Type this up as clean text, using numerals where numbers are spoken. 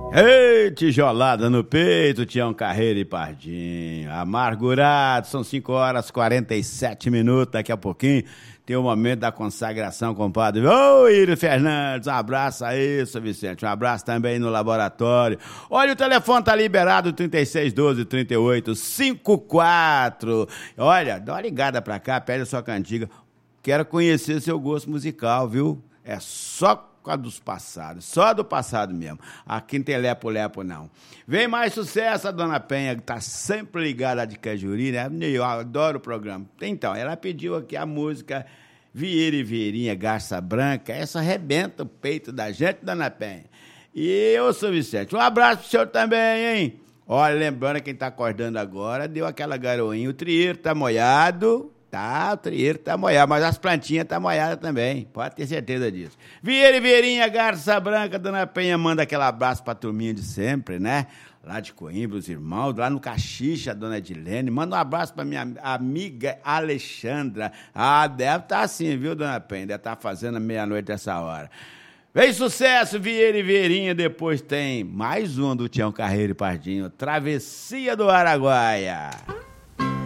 Ei, tijolada no peito, Tião Carreiro e Pardinho. Amargurado, são 5h47. Daqui a pouquinho tem o momento da consagração, compadre. Ô, Írio Fernandes, um abraço aí, seu Vicente. Um abraço também no laboratório. Olha, o telefone tá liberado, 3612-3854. Olha, dá uma ligada pra cá, pede a sua cantiga. Quero conhecer seu gosto musical, viu? É só dos passados, só do passado mesmo. Aqui não tem lepo-lepo, não. Vem mais sucesso, a Dona Penha, que tá sempre ligada de Cajuri, né? Eu adoro o programa. Então, ela pediu aqui a música Vieira e Vieirinha, Garça Branca. Essa arrebenta o peito da gente, Dona Penha. E eu sou Vicente. Um abraço pro senhor também, hein? Olha, lembrando, quem tá acordando agora, deu aquela garoinha, o trieiro tá molhado. Tá, o trieiro tá molhado, mas as plantinhas tá molhadas também, pode ter certeza disso. Vieira e Vieirinha, Garça Branca, Dona Penha manda aquele abraço pra turminha de sempre, né? Lá de Coimbra, os irmãos, lá no Caxixa, a Dona Edilene. Manda um abraço pra minha amiga Alexandra. Ah, deve estar assim, viu, Dona Penha? Deve estar fazendo a meia-noite essa hora. Vem sucesso, Vieira e Vieirinha. Depois tem mais um do Tião Carreiro e Pardinho, Travessia do Araguaia.